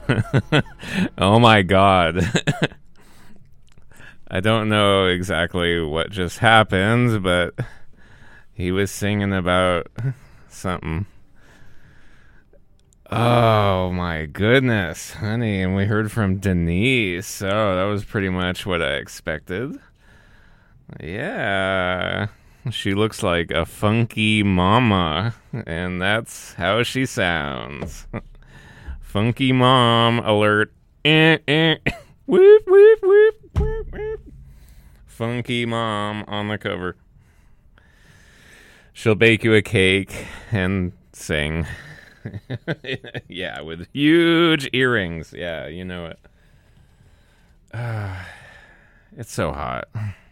Oh my god. I don't know exactly what just happened, but he was singing about something. Oh my goodness, honey. And we heard from Denise. Oh, that was pretty much what I expected. Yeah. She looks like a funky mama, and that's how she sounds. Funky mom alert. Whoop, whoop, whoop, whoop, whoop. Funky mom on the cover. She'll bake you a cake and sing. Yeah, with huge earrings. Yeah, you know it. It's so hot.